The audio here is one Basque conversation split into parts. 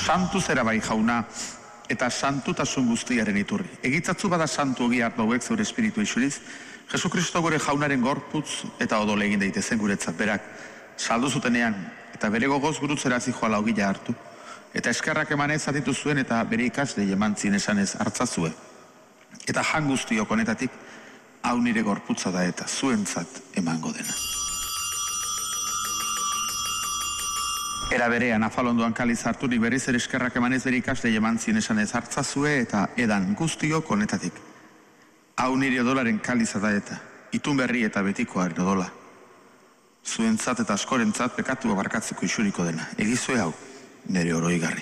Santu zera bai jauna, eta santutasun guztiaren iturri. Egitzatzu bada santu ogi hartu hauek zeure espiritu isuriz, Jesu Kristo gure jaunaren gorputz eta odole egin daitezen guretzat berak, saldu zutenean, eta bere gogoz gurutzera zijoala ogila hartu, eta eskerrak emanez zatitu zuen eta bere ikasle emantzin esanez hartzazue. Eta jan guztiok honetatik, hau nire gorputza da eta zuentzat emango dena. Era berean, afalondoan kaliz hartu ni berriz ere eskerrak emanez bere ikasle emantzin esanez hartzazue eta edan guztiok honetatik. Hau nire odolaren kaliza da eta, itun berri eta betikoaren odola. Zuentzat eta askorentzat pekatua barkatzeko isuriko dena. Egizue hau, nire oroigarri.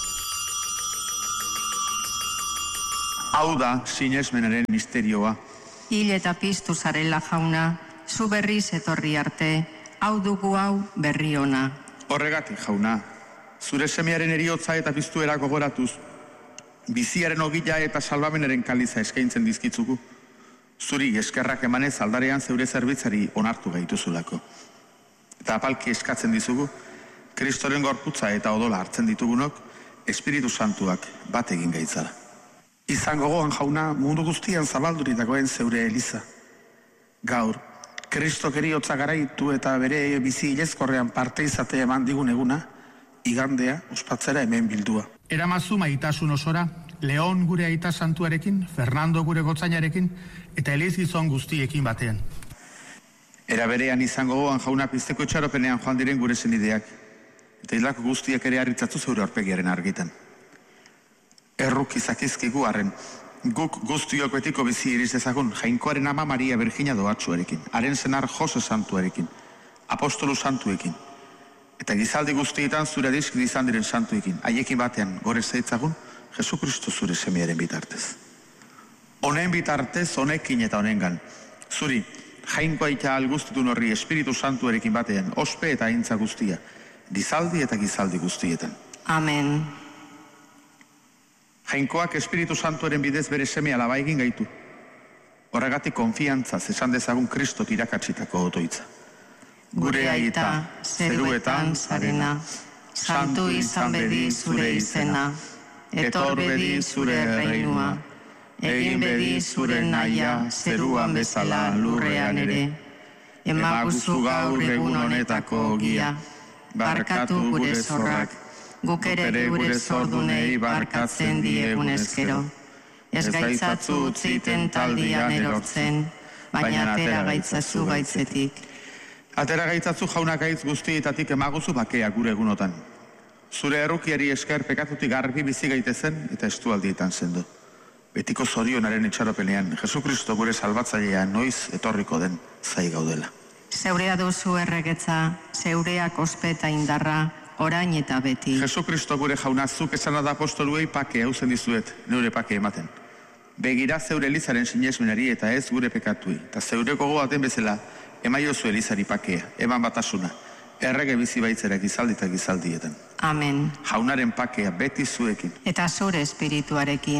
Hau da, sinesmenaren misterioa. Hil eta piztu zarela jauna, zu berriz etorri arte, hau dugu hau berri ona. Horregatik jauna, zure semearen eriotza eta piztuera gogoratuz, biziaren ogila eta salbamenaren kaliza eskaintzen dizkitzugu, zuri eskerrak emanez aldarean zeure zerbitzari onartu gaituzulako. Eta apalki eskatzen dizugu, Kristoren gorputza eta odola hartzen ditugunok, Espiritu Santuak bat egin gaitzara. Izan gogoan jauna, mundu guztian zabalduri dagoen zeure eliza. Gaur, Kristok eriotza garaitu eta bere bizi ilezkorrean parte izate eman digun eguna, igandea ospatzera hemen bildua. Eramazu maitasun osora, Leon gure aita santuarekin, Fernando gure gotzainarekin, eta Eliz gizon guztiekin batean. Era berean izango gogoan jauna pizteko itxaropenean joan diren gure senideak, eta hilako guztiak ere harritzatu zeure aurpegiaren argitan. Erruk izakizkigu arren, guk guztiok betiko bizi iriz ezagun Jainkoaren ama Maria Virginia doatsuarekin, haren senar Jose santuarekin, apostolu santuekin, eta gizaldi guztietan zure dizkit izan diren santuekin, haiekin batean gore zeitzagun Jesu Kristo zure semearen bitartez. Honen bitartez, honekin eta honengan, zuri, Jainkoa ita alguztitun horri Espiritu Santuarekin batean, ospe eta aintza guztia, gizaldi eta gizaldi guztietan. Amen. Jainkoak Espiritu Santuaren bidez bere seme alaba egin gaitu. Horregatik konfiantzaz esan dezagun Kristok irakatsitako otoitza. Gure aita, zeruetan zarena, santu izan bedi zure izena, etor bedi zure reinua, egin bedi zure naia, zeruan bezala lurrean ere. Emaguzu gaur egun honetako ogia, barkatu gure zorrak, guk ere gure zordunei barkatzen diegun ezkero. Ez gaitzatzu utziten taldian erortzen, baina atera gaitzazu gaitzetik. Atera gaitzazu jaunak gaitz guztietatik emaguzu bakea gure egunotan. Zure errukiari esker pekatutik garbi bizi gaitezen eta estualdietan sendo. Betiko zorionaren itxaropenean, Jesu Kristo gure salbatzailea noiz etorriko den zai gaudela. Zeurea duzu erregetza, zeureak ospe eta indarra, orain eta beti. Jesu Kristo gure jauna zuk esana da apostoluei pake hauzen dizuet, neure pake ematen. Begira zeure elizaren sinesmenari eta ez gure pekatui, eta zeure gogo baten bezala, emaiozu elizari pakea, eman batasuna, errege bizi baitzera gizaldi eta gizaldietan. Amen. Jaunaren pakea beti zuekin. Eta zure espirituarekin.